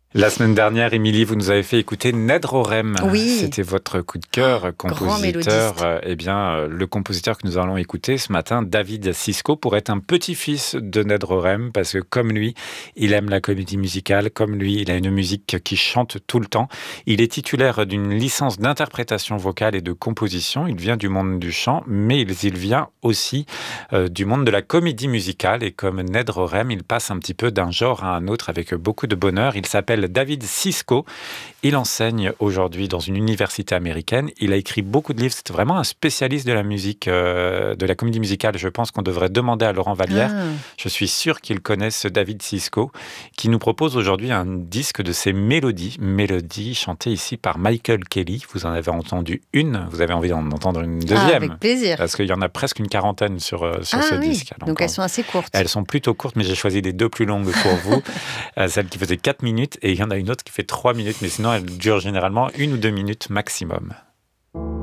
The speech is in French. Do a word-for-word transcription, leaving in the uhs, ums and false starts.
La semaine dernière, Émilie, vous nous avez fait écouter Ned Rorem. Oui. C'était votre coup de cœur, compositeur. Eh bien, le compositeur que nous allons écouter ce matin, David Sisko, pourrait être un petit-fils de Ned Rorem, parce que comme lui, il aime la comédie musicale. Comme lui, il a une musique qui chante tout le temps. Il est titulaire d'une licence d'interprétation vocale et de composition. Il vient du monde du chant, mais il vient aussi euh, du monde de la comédie musicale. Et comme Ned Rorem, il passe un petit peu d'un genre à un autre avec beaucoup de bonheur. Il s'appelle David Sisko. Il enseigne aujourd'hui dans une université américaine. Il a écrit beaucoup de livres. C'est vraiment un spécialiste de la musique, euh, de la comédie musicale. Je pense qu'on devrait demander à Laurent Vallière. Ah. Je suis sûr qu'il connaît ce David Sisko, qui nous propose aujourd'hui un disque de ses mélodies. Mélodies chantées ici par Michael Kelly. Vous en avez entendu une. Vous avez envie d'en entendre une deuxième. Ah, avec plaisir. Parce qu'il y en a presque une quarantaine sur, euh, sur ah, ce oui. disque. Donc, Donc elles sont assez courtes. Elles sont plutôt courtes, mais j'ai choisi les deux plus longues pour vous. Celle qui faisait quatre minutes et il y en a une autre qui fait trois minutes, mais sinon elle dure généralement une ou deux minutes maximum.